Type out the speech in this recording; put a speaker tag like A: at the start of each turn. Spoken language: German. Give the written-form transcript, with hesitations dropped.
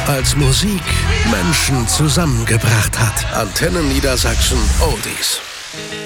A: als Musik Menschen zusammengebracht hat. Antenne Niedersachsen Oldies.